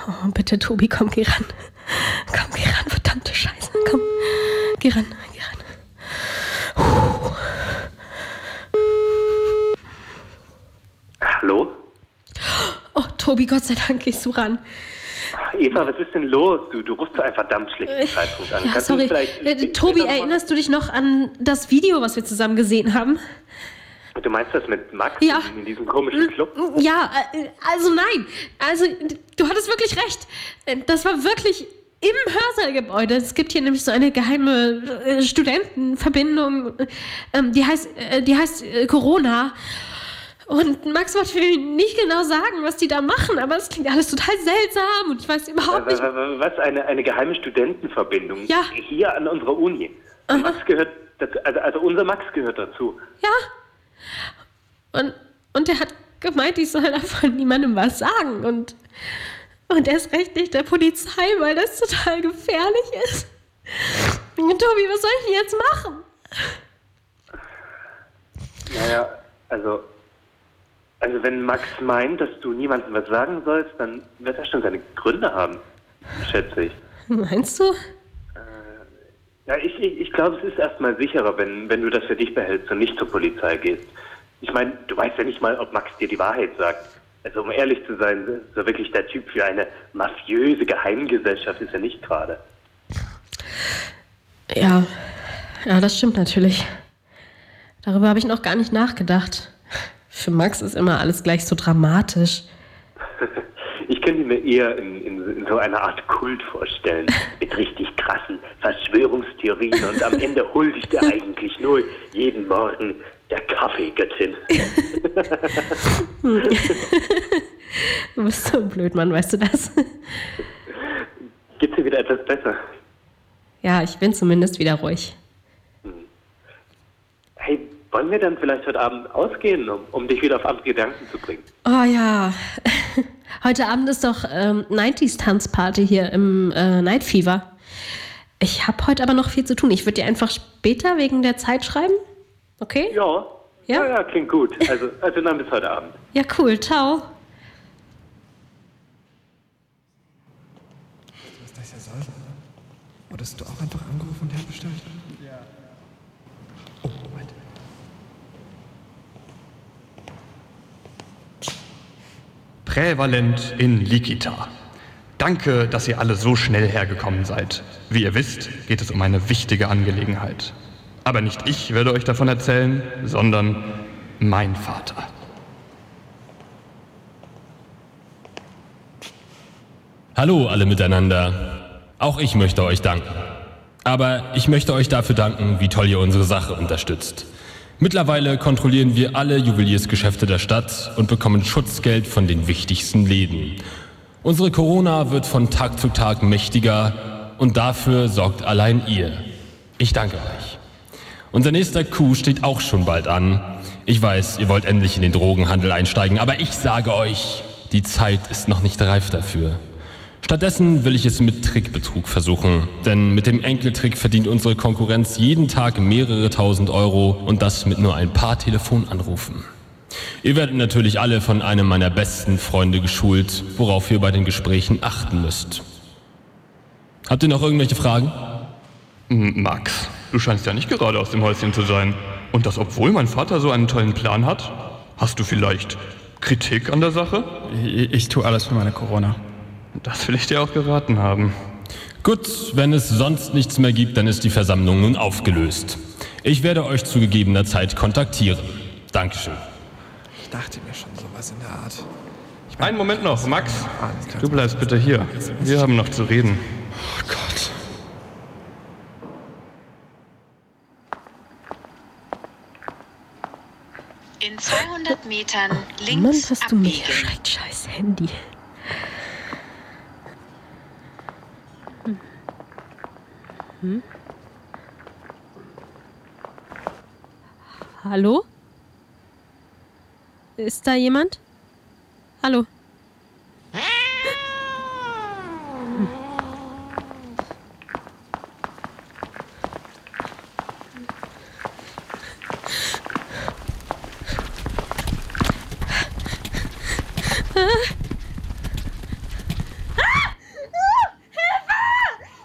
Oh, bitte, Tobi, komm, geh ran. Komm, geh ran, verdammte Scheiße. Komm, geh ran. Hallo? Oh, Tobi, Gott sei Dank gehst du ran. Eva, was ist denn los? Du rufst zu einem verdammt schlechten Zeitpunkt an. Ja, sorry. Tobi, erinnerst du dich noch an das Video, was wir zusammen gesehen haben? Du meinst das mit Max ja. in diesem komischen Club? Ja, also nein. Also, du hattest wirklich recht. Das war wirklich im Hörsaalgebäude. Es gibt hier nämlich so eine geheime Studentenverbindung. Die heißt Corona. Und Max wollte mir nicht genau sagen, was die da machen, aber es klingt alles total seltsam und ich weiß überhaupt nicht... Was? Eine geheime Studentenverbindung? Ja. Hier an unserer Uni. Max gehört dazu, also unser Max gehört dazu. Ja. Und der hat gemeint, ich soll davon niemandem was sagen und erst recht nicht der Polizei, weil das total gefährlich ist. Und Tobi, was soll ich denn jetzt machen? Naja, also wenn Max meint, dass du niemandem was sagen sollst, dann wird er schon seine Gründe haben, schätze ich. Meinst du? Ja, ich glaube, es ist erstmal sicherer, wenn du das für dich behältst und nicht zur Polizei gehst. Ich meine, du weißt ja nicht mal, ob Max dir die Wahrheit sagt. Also um ehrlich zu sein, so wirklich der Typ für eine mafiöse Geheimgesellschaft ist er nicht gerade. Ja, das stimmt natürlich. Darüber habe ich noch gar nicht nachgedacht. Für Max ist immer alles gleich so dramatisch. Ich könnte mir eher in so einer Art Kult vorstellen, mit richtig krassen Verschwörungstheorien und am Ende huldigt er eigentlich nur jeden Morgen der Kaffeegöttin. Du bist so ein Blödmann, weißt du das? Geht's dir wieder etwas besser? Ja, ich bin zumindest wieder ruhig. Hey, wollen wir dann vielleicht heute Abend ausgehen, um dich wieder auf andere Gedanken zu bringen? Oh ja, heute Abend ist doch 90s-Tanzparty hier im Night Fever. Ich habe heute aber noch viel zu tun. Ich würde dir einfach später wegen der Zeit schreiben. Okay? Ja, klingt gut. Also dann bis heute Abend. Ja, cool. Ciao. Was das ja soll? Wurdest du auch einfach angerufen und herbestellt? Ja. Oh, Moment. Prävalent in Likita. Danke, dass ihr alle so schnell hergekommen seid. Wie ihr wisst, geht es um eine wichtige Angelegenheit. Aber nicht ich werde euch davon erzählen, sondern mein Vater. Hallo alle miteinander. Auch ich möchte euch danken. Aber ich möchte euch dafür danken, wie toll ihr unsere Sache unterstützt. Mittlerweile kontrollieren wir alle Juweliersgeschäfte der Stadt und bekommen Schutzgeld von den wichtigsten Läden. Unsere Corona wird von Tag zu Tag mächtiger und dafür sorgt allein ihr. Ich danke euch. Unser nächster Coup steht auch schon bald an. Ich weiß, ihr wollt endlich in den Drogenhandel einsteigen, aber ich sage euch, die Zeit ist noch nicht reif dafür. Stattdessen will ich es mit Trickbetrug versuchen, denn mit dem Enkeltrick verdient unsere Konkurrenz jeden Tag mehrere tausend Euro und das mit nur ein paar Telefonanrufen. Ihr werdet natürlich alle von einem meiner besten Freunde geschult, worauf ihr bei den Gesprächen achten müsst. Habt ihr noch irgendwelche Fragen? Max, du scheinst ja nicht gerade aus dem Häuschen zu sein. Und das, obwohl mein Vater so einen tollen Plan hat? Hast du vielleicht Kritik an der Sache? Ich tue alles für meine Corona. Das will ich dir auch geraten haben. Gut, wenn es sonst nichts mehr gibt, dann ist die Versammlung nun aufgelöst. Ich werde euch zu gegebener Zeit kontaktieren. Dankeschön. Ich dachte mir schon sowas in der Art. Einen Moment noch, Max. Du bleibst bitte hier. Wir haben noch zu reden. Oh Gott. In 200 Metern links Mann, hast du mir abbiegen. scheiß Handy. Hallo? Ist da jemand? Hallo?